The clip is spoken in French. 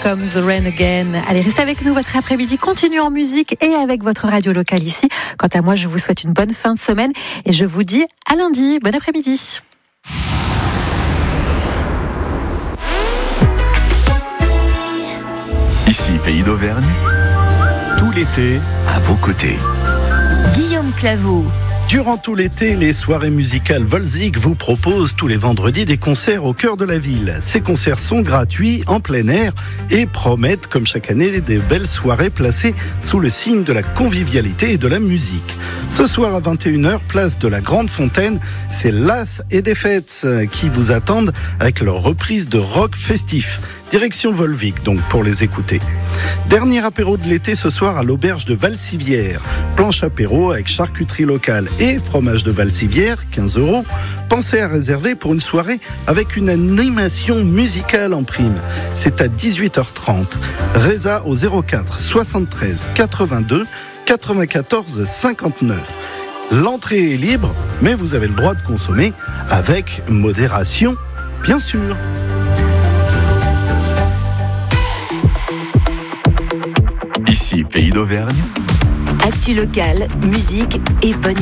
Comes the Rain Again. Allez, restez avec nous, votre après-midi continue en musique et avec votre radio locale ici. Quant à moi, je vous souhaite une bonne fin de semaine et je vous dis à lundi. Bon après-midi. Ici, Pays d'Auvergne, tout l'été, à vos côtés. Guillaume Claveau. Durant tout l'été, les soirées musicales Volzig vous proposent tous les vendredis des concerts au cœur de la ville. Ces concerts sont gratuits, en plein air et promettent, comme chaque année, des belles soirées placées sous le signe de la convivialité et de la musique. Ce soir à 21h, place de la Grande Fontaine, c'est l'As et des Fêtes qui vous attendent avec leur reprise de rock festif. Direction Volvic, donc, pour les écouter. Dernier apéro de l'été ce soir à l'auberge de Valcivière. Planche apéro avec charcuterie locale et fromage de Valcivière, 15 €. Pensez à réserver pour une soirée avec une animation musicale en prime. C'est à 18h30. Résa au 04 73 82 94 59. L'entrée est libre, mais vous avez le droit de consommer avec modération, bien sûr. Ici, Pays d'Auvergne. Actu locale, musique et bonne